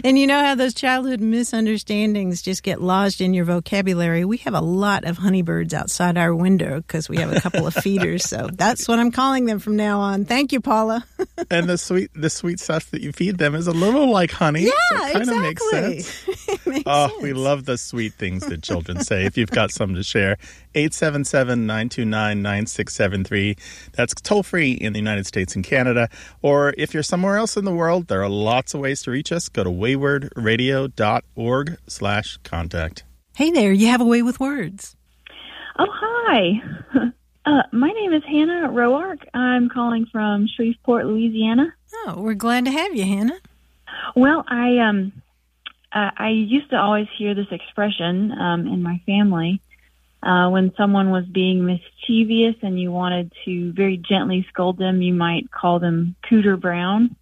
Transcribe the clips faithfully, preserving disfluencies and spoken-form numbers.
And you know how those childhood misunderstandings just get lodged in your vocabulary? We have a lot of honeybirds outside our window because we have a couple of feeders. So that's what I'm calling them from now on. Thank you, Paula. And the sweet the sweet stuff that you feed them is a little like honey. Yeah, so it kind exactly. of makes sense. It makes oh, sense. we love the sweet things that children say. If you've got some to share, eight seven seven, nine two nine, nine six seven three. That's toll-free in the United States and Canada. Or if you're somewhere else in the world, there are lots of ways to reach us. Go to wayward radio dot org slash contact. Hey there, you have a way with words. Oh, hi. Uh, my name is Hannah Roark. I'm calling from Shreveport, Louisiana. Oh, we're glad to have you, Hannah. Well, I um, uh, I used to always hear this expression um, in my family uh, when someone was being mischievous and you wanted to very gently scold them. You might call them Cooter Brown.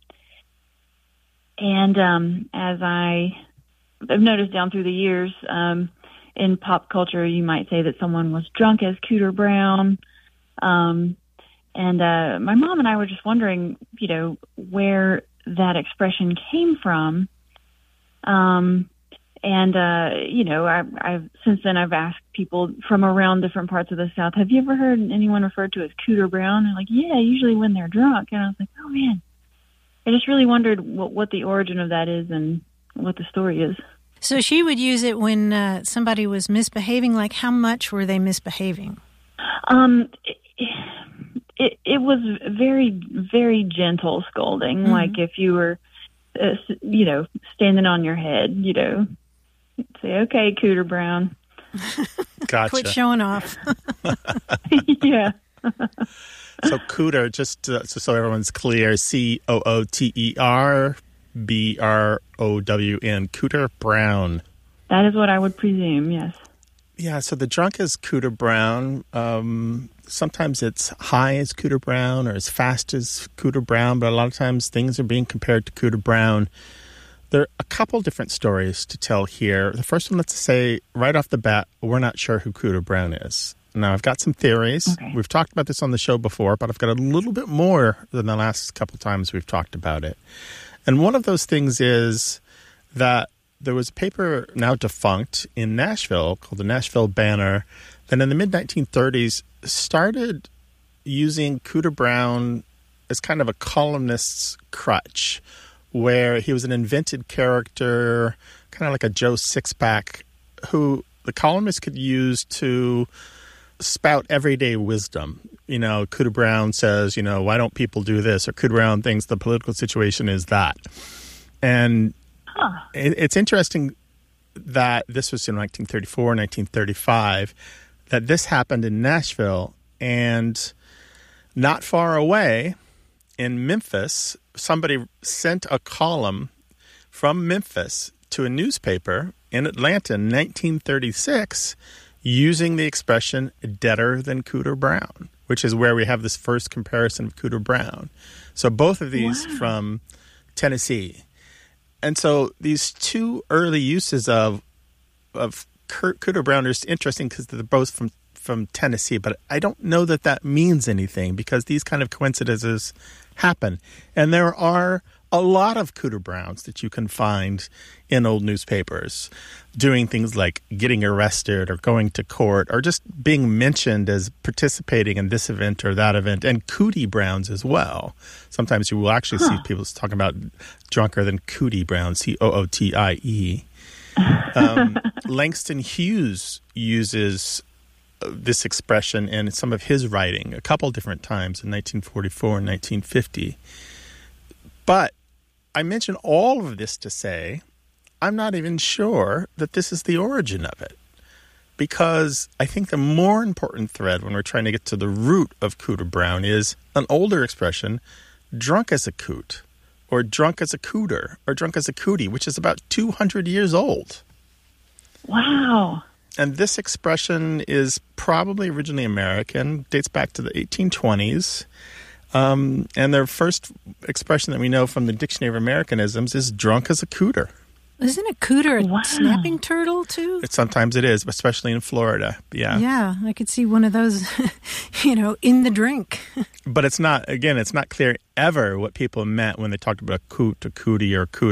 And um, as I have noticed down through the years, um, in pop culture, you might say that someone was drunk as Cooter Brown. Um, and uh, my mom and I were just wondering, you know, where that expression came from. Um, and, uh, you know, I, I've since then I've asked people from around different parts of the South, have you ever heard anyone referred to as Cooter Brown? And like, yeah, usually when they're drunk. And I was like, oh, man, I just really wondered what, what the origin of that is and what the story is. So she would use it when uh, somebody was misbehaving. Like, how much were they misbehaving? Um, it, it, it was very, very gentle scolding. Mm-hmm. Like if you were, uh, you know, standing on your head, you know, say, okay, Cooter Brown. Gotcha. Quit showing off. Yeah. So Cooter, just to, so, so everyone's clear, C O O T E R B R O W N, Cooter Brown. That is what I would presume, yes. Yeah, so the drunk is Cooter Brown. Um, sometimes it's high as Cooter Brown or as fast as Cooter Brown, but a lot of times things are being compared to Cooter Brown. There are a couple different stories to tell here. The first one, let's say right off the bat, we're not sure who Cooter Brown is. Now, I've got some theories. Okay. We've talked about this on the show before, but I've got a little bit more than the last couple times we've talked about it. And one of those things is that there was a paper now defunct in Nashville called the Nashville Banner that in the mid nineteen thirties started using Cooter Brown as kind of a columnist's crutch, where he was an invented character, kind of like a Joe Sixpack, who the columnist could use to spout everyday wisdom. You know, Cooter Brown says, you know, why don't people do this? Or Cooter Brown thinks the political situation is that. And huh. it, it's interesting that this was in nineteen thirty-four, nineteen thirty-five, that this happened in Nashville. And not far away in Memphis, somebody sent a column from Memphis to a newspaper in Atlanta in nineteen thirty-six using the expression deader than Cooter Brown, which is where we have this first comparison of Cooter Brown. So both of these wow. from Tennessee. And so these two early uses of of Cooter Brown are interesting because they're both from, from Tennessee, but I don't know that that means anything because these kind of coincidences happen. And there are a lot of Cooter Browns that you can find in old newspapers doing things like getting arrested or going to court or just being mentioned as participating in this event or that event, and Cootie Browns as well. Sometimes you will actually huh. see people talking about drunker than Cootie Brown, C O O T I E. Um, Langston Hughes uses this expression in some of his writing a couple different times in nineteen forty-four and nineteen fifty. But I mention all of this to say I'm not even sure that this is the origin of it, because I think the more important thread when we're trying to get to the root of Cooter Brown is an older expression, drunk as a coot, or drunk as a cooter, or drunk as a cootie, which is about two hundred years old. Wow. And this expression is probably originally American, dates back to the eighteen twenties. Um, and their first expression that we know from the Dictionary of Americanisms is drunk as a cooter. Isn't a cooter a wow. snapping turtle, too? It, sometimes it is, especially in Florida. Yeah. Yeah, I could see one of those, you know, in the drink. But it's not, again, it's not clear ever what people meant when they talked about coot or cootie or cooter.